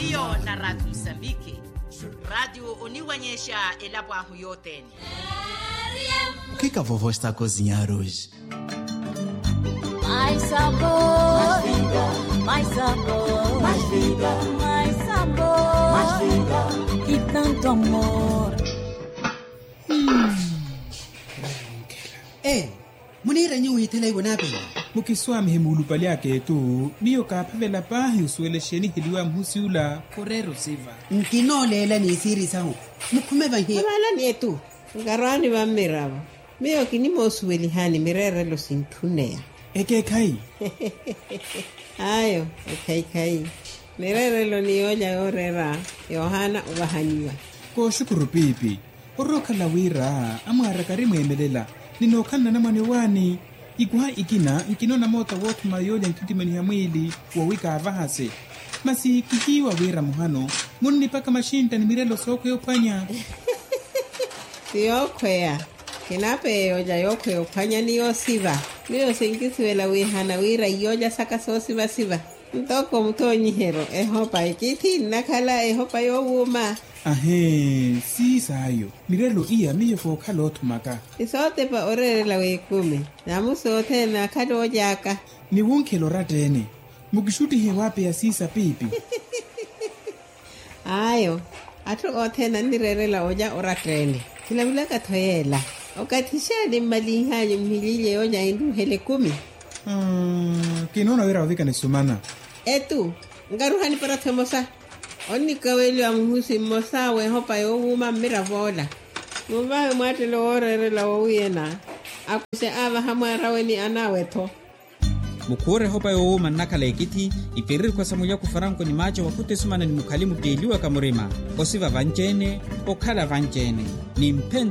hiyo na Radio Msambiki. Radio uniwanyesha elapo ahu yote. O que a vovó está a cozinhar hoje? Mais sabor, mais vida, mais sabor, mais vida, mais sabor, mais vida e tanto amor. Munira nyu hitela ibonabe. Mukiswami hemulu pali yake tu niyo kapavela pahi usuelesheni hiliwa mhusiula Korero siva. Nkinolela ni siri sahu. Mukhume bangi. Abala nietu. Ngarani ba miraba. Miyo kinimo sueli hani mirere lo sintunea. eke kai. Ayo, kai. Mirere lo nioja orera. Yohana ubahaniwa. Ko shukuru pipi. Oroka la wira amara karimu emelela. Ninokana na manewani. Ikuha ikina na mota wotu mayoja nkitimeni ya mwili wa wika avahase. Masi kikiwa wira muhano. Nguni paka mashinta ni mirelo soko yopanya. Siyokwea. Kinape yoja yokwe yopanya niyo siva. Niyo sinkisiwela wihana wira yoja saka so siva. Ntoko mtonyi hero. Ehopa ikiti nakala ehopa yo wuma. Ahe, si sayo. Mirelo iya miyo fokalo otumaka. Isote pa orere la wekume. Namu sote na kado jaka. Ni wonkelo ratene. Mukishuti hewape ya sisa pipi. Ayo. Atu ote na nirere la oja oratene. Kila vila katoyela. Okatisha ni malihanyo mhilile oja indu hele 10. Kinona wira wavika ni sumana. Etu. Ngaruhani para temosa. Oni kaweli wa mhusi mosawe hopa yowuma miravola. Mubawe mwate lo orere la wawiyena. Akuse ava hamwarawe ni anaweto. Mukure hopa yowuma nakala ekiti. Iperir kwa samuya kufaranko ni macho wakute sumana ni mukalimu teliwa kamurima. Osiva vanchene, okala vanchene. Ni mpen